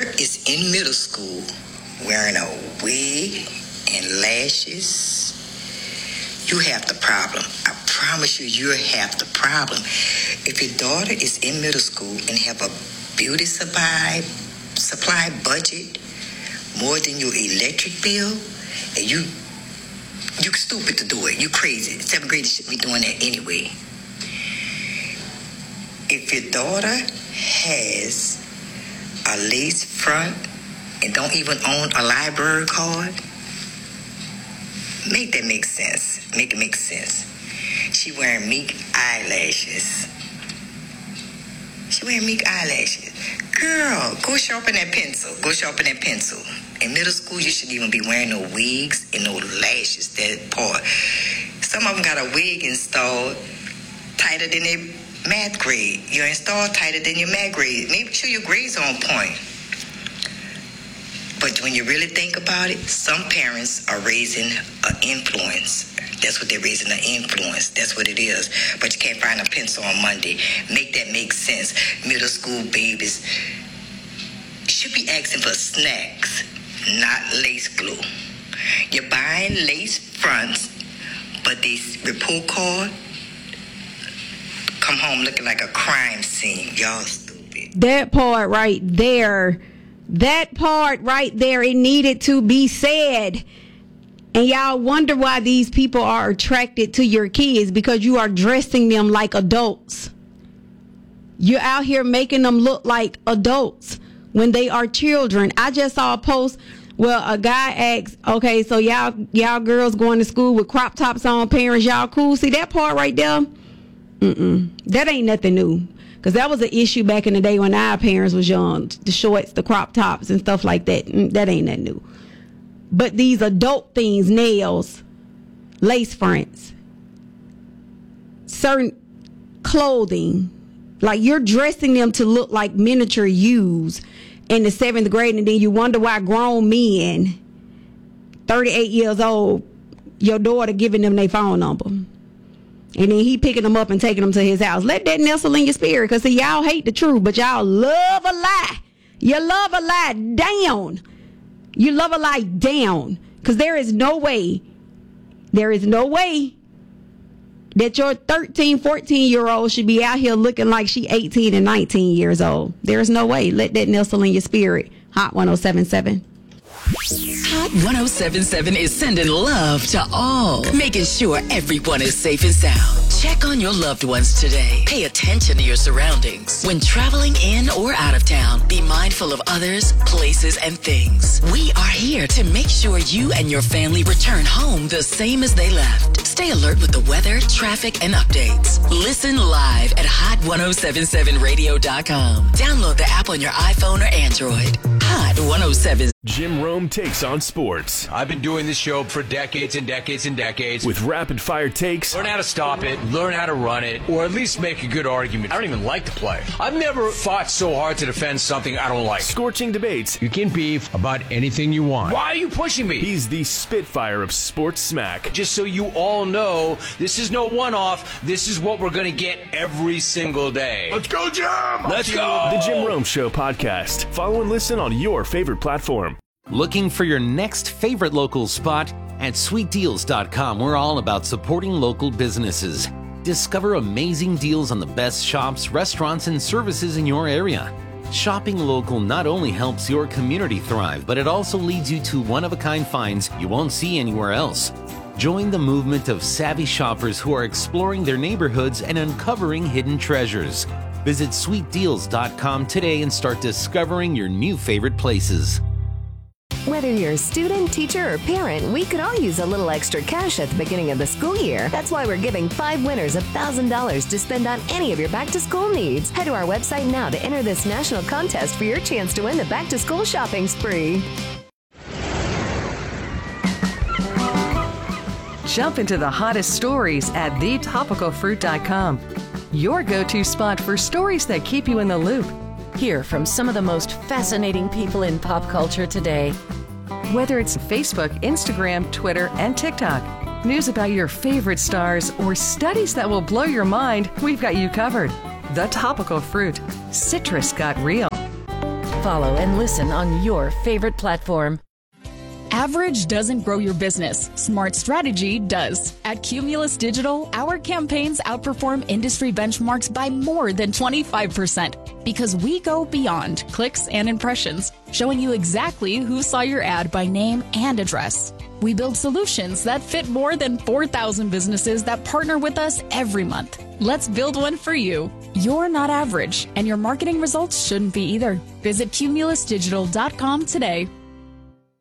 is in middle school wearing a wig and lashes, you have the problem. I promise you have the problem. If your daughter is in middle school and have a beauty supply budget more than your electric bill, and you stupid to do it. You crazy. 7th graders shouldn't be doing that anyway. If your daughter has a lace front and don't even own a library card, make that make sense. Make it make sense. She wearing meek eyelashes. Girl, go sharpen that pencil. In middle school, you shouldn't even be wearing no wigs and no lashes. That part. Some of them got a wig installed tighter than their math grade. You're installed tighter than your math grade. Make sure your grade's on point. But when you really think about it, some parents are raising an influence. That's what they're raising, an influence. That's what it is. But you can't find a pencil on Monday. Make that make sense. Middle school babies should be asking for snacks, not lace glue. You're buying lace fronts, but they report card come home looking like a crime scene. Y'all stupid. That part right there, it needed to be said. And y'all wonder why these people are attracted to your kids, because you are dressing them like adults. You're out here making them look like adults when they are children. I just saw a post where a guy asked, okay, so y'all girls going to school with crop tops on, parents, y'all cool? See that part right there? That ain't nothing new. Because that was an issue back in the day when our parents was young. The shorts, the crop tops and stuff like that. That ain't that new. But these adult things, nails, lace fronts, certain clothing, like you're dressing them to look like miniature yous in the 7th grade, and then you wonder why grown men, 38 years old, your daughter giving them their phone number. And then he picking them up and taking them to his house. Let that nestle in your spirit, because see, y'all hate the truth, but y'all love a lie. You love a lie down. You love a lie down. Because there is no way that your 13, 14-year-old should be out here looking like she 18 and 19 years old. There's no way. Let that nestle in your spirit. Hot 107.7. Hot 107.7 is sending love to all, making sure everyone is safe and sound. Check on your loved ones today. Pay attention to your surroundings. When traveling in or out of town, be mindful of others, places, and things. We are here to make sure you and your family return home the same as they left. Stay alert with the weather, traffic, and updates. Listen live at hot1077radio.com. Download the app on your iPhone or Android. Hot 107. Jim Rome takes on sports. I've been doing this show for decades and decades and decades. With rapid-fire takes. Learn how to stop it, learn how to run it, or at least make a good argument. I don't even like to play. I've never fought so hard to defend something I don't like. Scorching debates. You can beef about anything you want. Why are you pushing me? He's the Spitfire of sports smack. Just so you all know, this is no one-off. This is what we're going to get every single day. Let's go, Jim! Let's go! The Jim Rome Show podcast. Follow and listen on your favorite platform. Looking for your next favorite local spot? At sweetdeals.com, we're all about supporting local businesses. Discover amazing deals on the best shops, restaurants, and services in your area. Shopping local not only helps your community thrive, but it also leads you to one-of-a-kind finds you won't see anywhere else. Join the movement of savvy shoppers who are exploring their neighborhoods and uncovering hidden treasures. Visit sweetdeals.com today and start discovering your new favorite places. Whether you're a student, teacher, or parent, we could all use a little extra cash at the beginning of the school year. That's why we're giving 5 winners $1,000 to spend on any of your back-to-school needs. Head to our website now to enter this national contest for your chance to win the back-to-school shopping spree. Jump into the hottest stories at thetopicalfruit.com. Your go-to spot for stories that keep you in the loop. Hear from some of the most fascinating people in pop culture today. Whether it's Facebook, Instagram, Twitter, and TikTok, news about your favorite stars, or studies that will blow your mind, we've got you covered. The Topical Fruit. Citrus got real. Follow and listen on your favorite platform. Average doesn't grow your business. Smart strategy does. At Cumulus Digital, our campaigns outperform industry benchmarks by more than 25% because we go beyond clicks and impressions, showing you exactly who saw your ad by name and address. We build solutions that fit more than 4,000 businesses that partner with us every month. Let's build one for you. You're not average, and your marketing results shouldn't be either. Visit cumulusdigital.com today.